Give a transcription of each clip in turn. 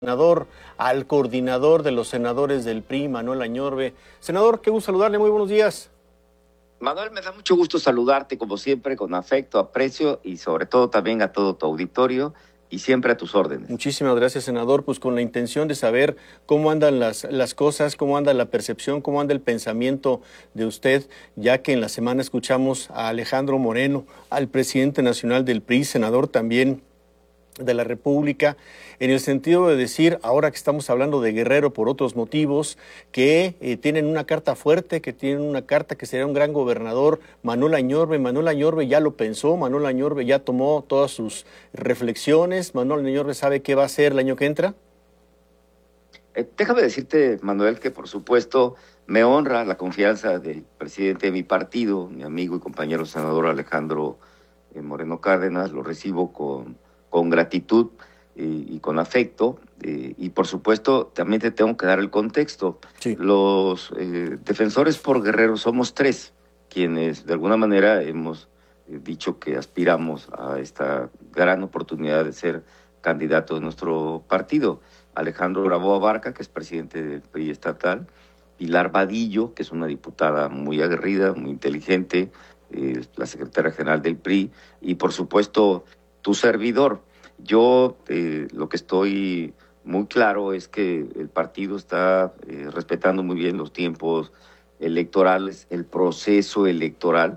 Senador, al coordinador de los senadores del PRI, Manuel Añorbe. Senador, qué gusto saludarle, muy buenos días. Manuel, me da mucho gusto saludarte, como siempre, con afecto, aprecio y sobre todo también a todo tu auditorio y siempre a tus órdenes. Muchísimas gracias, senador, pues con la intención de saber cómo andan las cosas, cómo anda la percepción, cómo anda el pensamiento de usted, ya que en la semana escuchamos a Alejandro Moreno, al presidente nacional del PRI, senador también de la República, en el sentido de decir, ahora que estamos hablando de Guerrero por otros motivos, que tienen una carta fuerte, que tienen una carta que sería un gran gobernador, Manuel Añorbe ya lo pensó, Manuel Añorbe ya tomó todas sus reflexiones, Manuel Añorbe sabe qué va a hacer el año que entra. Déjame decirte, Manuel, que por supuesto me honra la confianza del presidente de mi partido, mi amigo y compañero senador Alejandro Moreno Cárdenas, lo recibo con gratitud y con afecto, y por supuesto también te tengo que dar el contexto. Sí. Los defensores por Guerrero somos tres, quienes de alguna manera hemos dicho que aspiramos a esta gran oportunidad de ser candidato de nuestro partido. Alejandro Bravo Abarca, que es presidente del PRI estatal, Pilar Vadillo, que es una diputada muy aguerrida, muy inteligente, la secretaria general del PRI, y por supuesto tu servidor. Yo lo que estoy muy claro es que el partido está respetando muy bien los tiempos electorales, el proceso electoral.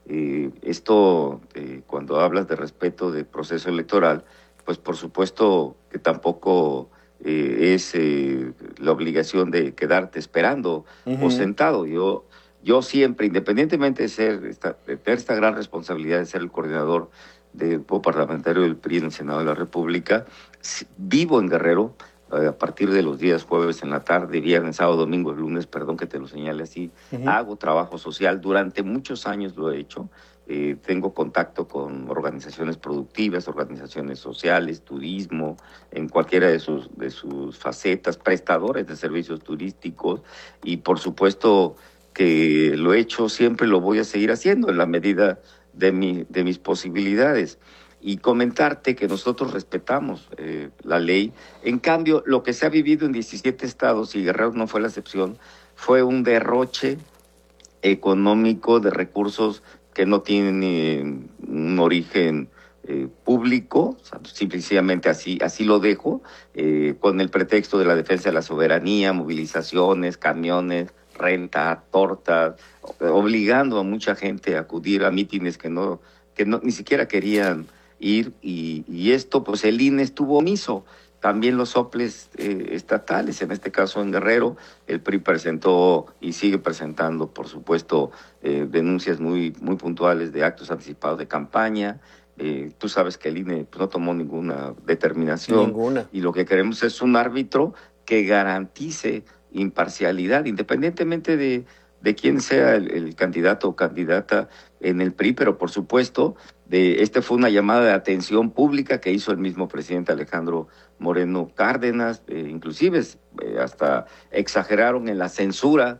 Cuando hablas de respeto del proceso electoral, pues por supuesto que tampoco es la obligación de quedarte esperando o sentado. Yo siempre, independientemente de tener esta gran responsabilidad de ser el coordinador del grupo parlamentario del PRI en el Senado de la República, vivo en Guerrero a partir de los días jueves en la tarde, viernes, sábado, domingo, lunes, perdón que te lo señale así. Hago trabajo social, durante muchos años lo he hecho. Tengo contacto con organizaciones productivas, organizaciones sociales, turismo, en cualquiera de sus facetas, prestadores de servicios turísticos, y por supuesto que lo he hecho, siempre lo voy a seguir haciendo en la medida de mis posibilidades. Y comentarte que nosotros respetamos la ley. En cambio, lo que se ha vivido en 17 estados, y Guerrero no fue la excepción, fue un derroche económico de recursos que no tienen un origen público, o sea, simplemente así lo dejo, con el pretexto de la defensa de la soberanía, movilizaciones, camiones, renta, tortas, obligando a mucha gente a acudir a mítines que ni siquiera querían ir, y esto, pues el INE estuvo omiso. También los soples estatales, en este caso en Guerrero, el PRI presentó y sigue presentando, por supuesto, denuncias muy puntuales de actos anticipados de campaña. Tú sabes que el INE pues, no tomó ninguna determinación. Y lo que queremos es un árbitro que garantice imparcialidad, independientemente de quién sea el candidato o candidata en el PRI, pero por supuesto, fue una llamada de atención pública que hizo el mismo presidente Alejandro Moreno Cárdenas, inclusive hasta exageraron en la censura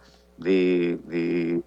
de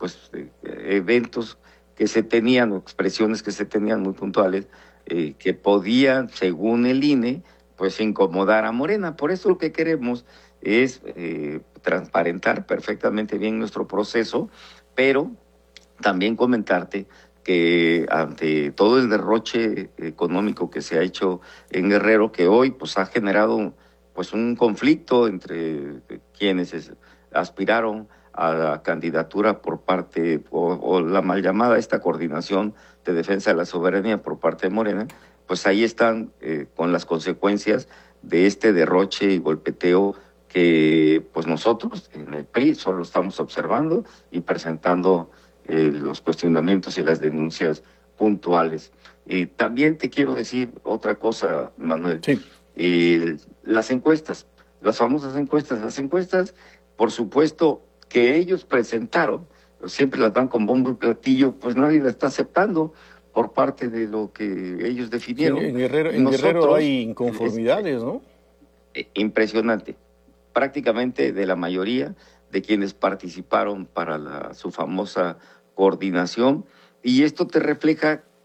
eventos que se tenían, o expresiones que se tenían muy puntuales, que podían, según el INE, pues incomodar a Morena. Por eso lo que queremos es transparentar perfectamente bien nuestro proceso, pero también comentarte que ante todo el derroche económico que se ha hecho en Guerrero, que hoy pues ha generado pues un conflicto entre quienes aspiraron a la candidatura por parte, o la mal llamada esta coordinación de defensa de la soberanía por parte de Morena, pues ahí están con las consecuencias de este derroche y golpeteo que pues nosotros en el PRI solo estamos observando y presentando los cuestionamientos y las denuncias puntuales. También te quiero decir otra cosa, Manuel. Sí. Las encuestas, las famosas encuestas, por supuesto que ellos presentaron, siempre las dan con bombo y platillo, pues nadie la está aceptando por parte de lo que ellos definieron. Sí, en Guerrero hay inconformidades, ¿no? Impresionante. Prácticamente de la mayoría de quienes participaron para su famosa coordinación, y esto te refleja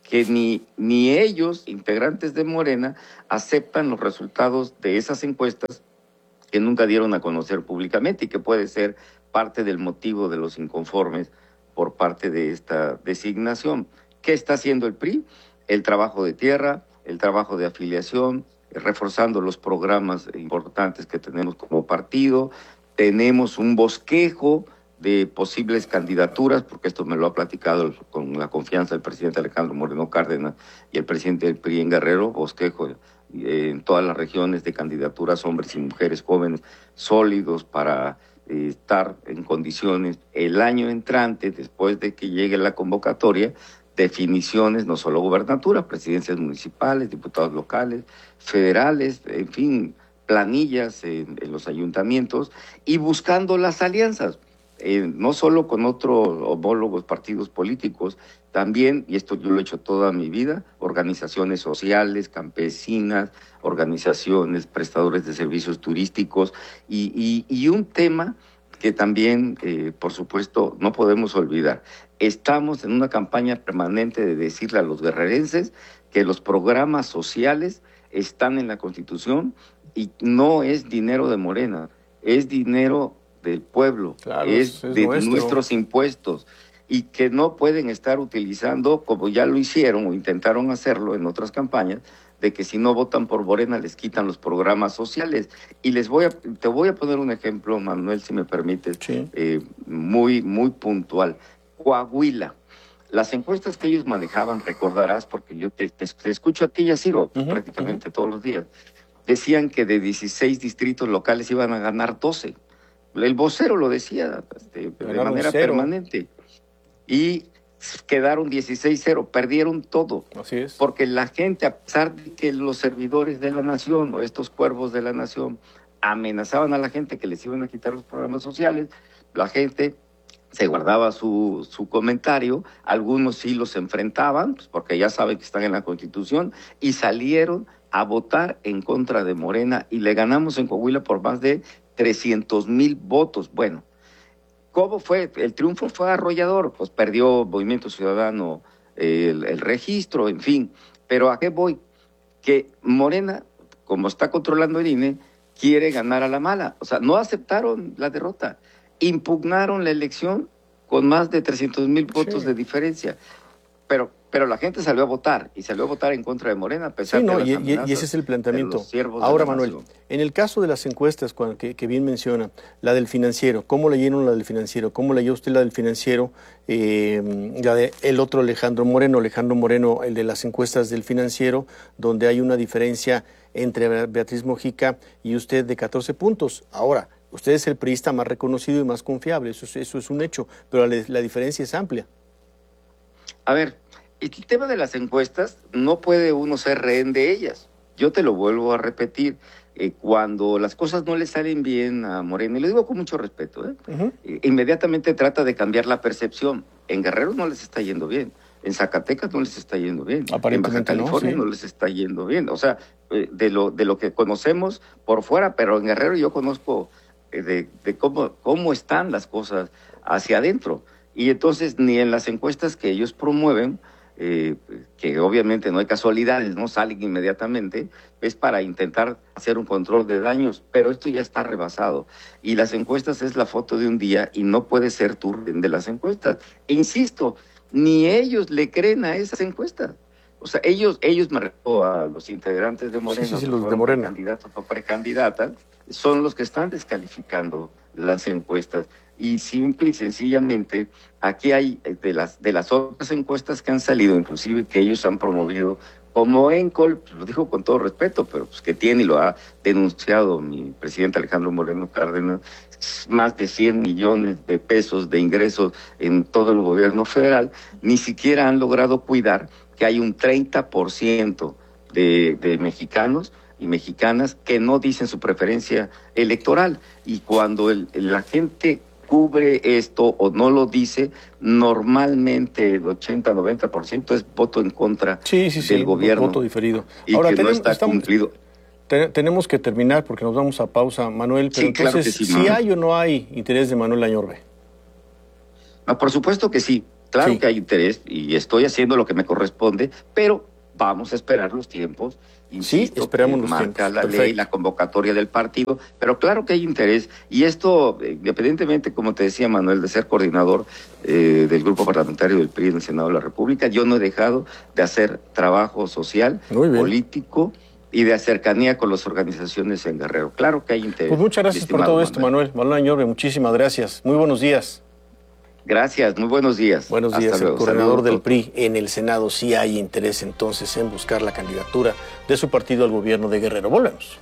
que ni ellos, integrantes de Morena, aceptan los resultados de esas encuestas que nunca dieron a conocer públicamente y que puede ser parte del motivo de los inconformes por parte de esta designación. ¿Qué está haciendo el PRI? El trabajo de tierra, el trabajo de afiliación, reforzando los programas importantes que tenemos como partido. Tenemos un bosquejo de posibles candidaturas, porque esto me lo ha platicado con la confianza del presidente Alejandro Moreno Cárdenas y el presidente del PRI en Guerrero, bosquejo en todas las regiones de candidaturas, hombres y mujeres jóvenes, sólidos para estar en condiciones el año entrante, después de que llegue la convocatoria, definiciones, no solo gubernatura, presidencias municipales, diputados locales, federales, en fin, planillas en los ayuntamientos y buscando las alianzas. No solo con otros homólogos partidos políticos, también, y esto yo lo he hecho toda mi vida, organizaciones sociales, campesinas, organizaciones, prestadores de servicios turísticos, y un tema que también, por supuesto, no podemos olvidar. Estamos en una campaña permanente de decirle a los guerrerenses que los programas sociales están en la Constitución y no es dinero de Morena, es dinero del pueblo, claro, es de nuestros impuestos, y que no pueden estar utilizando, como ya lo hicieron o intentaron hacerlo en otras campañas, de que si no votan por Morena les quitan los programas sociales. Y te voy a poner un ejemplo, Manuel, si me permites, sí. Muy puntual. Coahuila. Las encuestas que ellos manejaban, recordarás, porque yo te escucho a ti y a Ciro prácticamente todos los días, decían que de 16 distritos locales iban a ganar 12. El vocero lo decía de manera permanente. Y quedaron 16-0, perdieron todo. Así es. Porque la gente, a pesar de que los servidores de la nación o estos cuervos de la nación amenazaban a la gente que les iban a quitar los programas sociales, la gente se guardaba su comentario, algunos sí los enfrentaban, pues porque ya saben que están en la Constitución, y salieron a votar en contra de Morena y le ganamos en Coahuila por más de 300,000 votos. Bueno, ¿cómo fue? El triunfo fue arrollador, pues perdió Movimiento Ciudadano el registro, en fin. Pero ¿a qué voy? Que Morena, como está controlando el INE, quiere ganar a la mala. O sea, no aceptaron la derrota, impugnaron la elección con más de 300,000 votos de diferencia. Pero la gente salió a votar, y salió a votar en contra de Morena, a pesar de las amenazas. Y ese es el planteamiento. Ahora, Manuel, en el caso de las encuestas que bien menciona, la del Financiero, ¿cómo leyeron la del Financiero? ¿Cómo leyó usted la del Financiero? La de el otro Alejandro Moreno, el de las encuestas del Financiero, donde hay una diferencia entre Beatriz Mojica y usted de 14 puntos. Ahora, usted es el priista más reconocido y más confiable, eso es un hecho, pero la diferencia es amplia. A ver, el tema de las encuestas no puede uno ser rehén de ellas. Yo te lo vuelvo a repetir. Cuando las cosas no le salen bien a Morena, y lo digo con mucho respeto, inmediatamente trata de cambiar la percepción. En Guerrero no les está yendo bien, en Zacatecas no les está yendo bien, en Baja California no les está yendo bien. O sea, de lo que conocemos por fuera, pero en Guerrero yo conozco de cómo están las cosas hacia adentro. Y entonces ni en las encuestas que ellos promueven, que obviamente no hay casualidades, no salen inmediatamente, es para intentar hacer un control de daños, pero esto ya está rebasado. Y las encuestas es la foto de un día y no puede ser tu de las encuestas. E insisto, ni ellos le creen a esas encuestas. O sea, ellos me refiero a los integrantes de Morena, sí, los de Morena, candidatos o precandidatas, son los que están descalificando las encuestas. Y simple y sencillamente, aquí hay de las otras encuestas que han salido, inclusive que ellos han promovido, como Encol, lo digo con todo respeto, pero pues que tiene y lo ha denunciado mi presidente Alejandro Moreno Cárdenas, más de 100 millones de pesos de ingresos en todo el gobierno federal, ni siquiera han logrado cuidar que hay un 30% de mexicanos y mexicanas que no dicen su preferencia electoral. Y cuando la gente cubre esto o no lo dice, normalmente el 80-90% es voto en contra del gobierno. Voto diferido. Y ahora, que no está cumplido. Tenemos que terminar porque nos vamos a pausa, Manuel, pero entonces, claro que sí, ¿sí hay o no hay interés de Manuel Añorbe? No, por supuesto que sí. Claro Sí. que hay interés y estoy haciendo lo que me corresponde, pero vamos a esperar los tiempos. Insisto, esperamos que los marca tiempos. la Perfecto. ley, la convocatoria del partido, pero claro que hay interés. Y esto, independientemente, como te decía Manuel, de ser coordinador del grupo parlamentario del PRI en el Senado de la República, yo no he dejado de hacer trabajo social, Muy bien. político y de cercanía con las organizaciones en Guerrero. Claro que hay interés. Pues muchas gracias por todo esto, Manuel Añorbe, muchísimas gracias. Muy buenos días. Gracias, muy buenos días. Buenos Hasta días, el luego. coordinador Saludos, del doctor. PRI en el Senado. Sí hay interés entonces en buscar la candidatura de su partido al gobierno de Guerrero. Volvemos.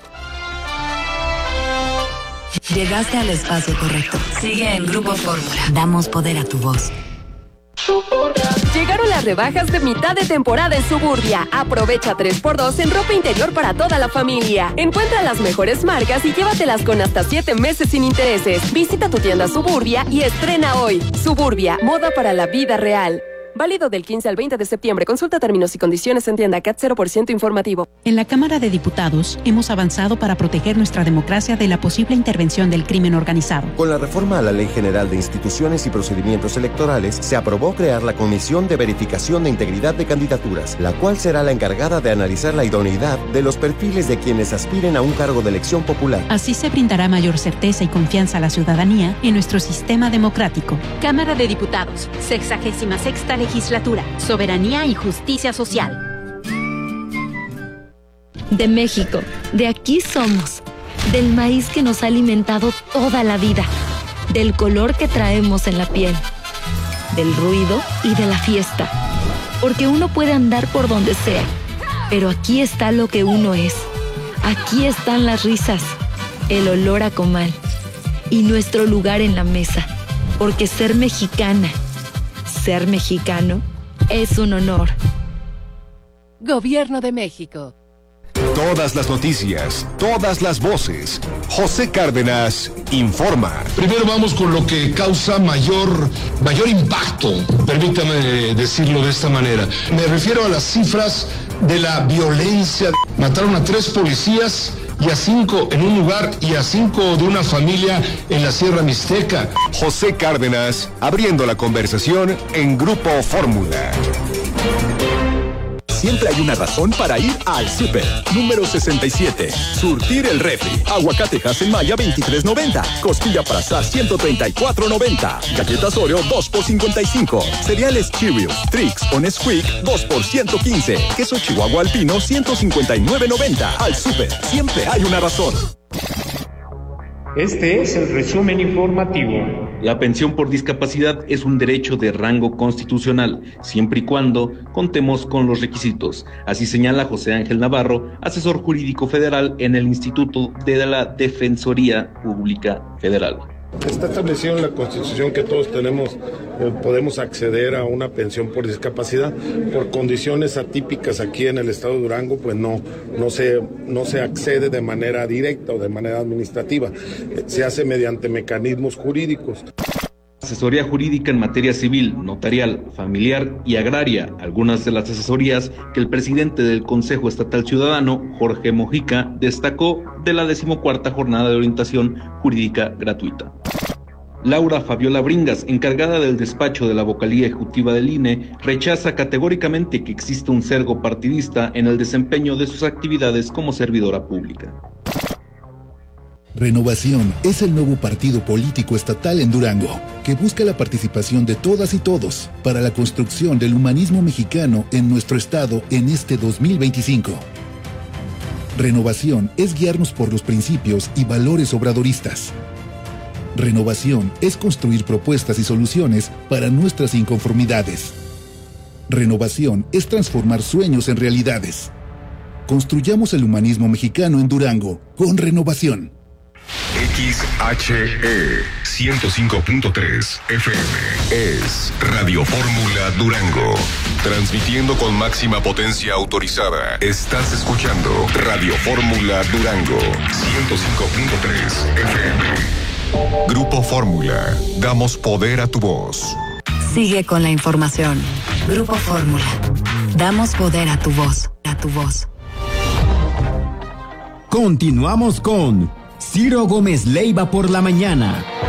Llegaste al espacio correcto. Sigue en Grupo Fórmula. Damos poder a tu voz. Llegaron las rebajas de mitad de temporada en Suburbia. Aprovecha 3x2 en ropa interior para toda la familia. Encuentra las mejores marcas y llévatelas con hasta 7 meses sin intereses. Visita tu tienda Suburbia y estrena hoy. Suburbia, moda para la vida real. Válido del 15 al 20 de septiembre. Consulta términos y condiciones en tienda CAT 0% informativo. En la Cámara de Diputados hemos avanzado para proteger nuestra democracia de la posible intervención del crimen organizado. Con la reforma a la Ley General de Instituciones y Procedimientos Electorales, se aprobó crear la Comisión de Verificación de Integridad de Candidaturas, la cual será la encargada de analizar la idoneidad de los perfiles de quienes aspiren a un cargo de elección popular. Así se brindará mayor certeza y confianza a la ciudadanía en nuestro sistema democrático. Cámara de Diputados, 66ª Legislatura, Soberanía y Justicia Social. De México, de aquí somos, del maíz que nos ha alimentado toda la vida, del color que traemos en la piel, del ruido y de la fiesta, porque uno puede andar por donde sea, pero aquí está lo que uno es, aquí están las risas, el olor a comal y nuestro lugar en la mesa, porque ser mexicana, ser mexicano es un honor. Gobierno de México. Todas las noticias, todas las voces. José Cárdenas informa. Primero vamos con lo que causa mayor impacto, permítame decirlo de esta manera. Me refiero a las cifras de la violencia. Mataron a 3 policías y a 5 en un lugar y a 5 de una familia en la Sierra Mixteca. José Cárdenas abriendo la conversación en Grupo Fórmula. Siempre hay una razón para ir al súper. Número 67. Surtir el refri. Aguacate Hass-en-Maya 23.90. Costilla para asar 134.90. Galletas Oreo 2 por 55. Cereales Cheerios, Trix o Nesquik 2 por 115. Queso Chihuahua Alpino 159.90. Al súper. Siempre hay una razón. Este es el resumen informativo. La pensión por discapacidad es un derecho de rango constitucional, siempre y cuando contemos con los requisitos. Así señala José Ángel Navarro, asesor jurídico federal en el Instituto de la Defensoría Pública Federal. Está establecido en la Constitución que todos podemos acceder a una pensión por discapacidad. Por condiciones atípicas aquí en el estado de Durango, pues no se accede de manera directa o de manera administrativa. Se hace mediante mecanismos jurídicos. Asesoría jurídica en materia civil, notarial, familiar y agraria, algunas de las asesorías que el presidente del Consejo Estatal Ciudadano, Jorge Mojica, destacó de la 14ª Jornada de Orientación Jurídica Gratuita. Laura Fabiola Bringas, encargada del despacho de la vocalía ejecutiva del INE, rechaza categóricamente que existe un sesgo partidista en el desempeño de sus actividades como servidora pública. Renovación es el nuevo partido político estatal en Durango, que busca la participación de todas y todos para la construcción del humanismo mexicano en nuestro estado en este 2025. Renovación es guiarnos por los principios y valores obradoristas. Renovación es construir propuestas y soluciones para nuestras inconformidades. Renovación es transformar sueños en realidades. Construyamos el humanismo mexicano en Durango con Renovación. XHE 105.3 FM es Radio Fórmula Durango. Transmitiendo con máxima potencia autorizada. Estás escuchando Radio Fórmula Durango 105.3 FM. Grupo Fórmula. Damos poder a tu voz. Sigue con la información. Grupo Fórmula. Damos poder a tu voz. A tu voz. Continuamos con Ciro Gómez Leiva por la mañana.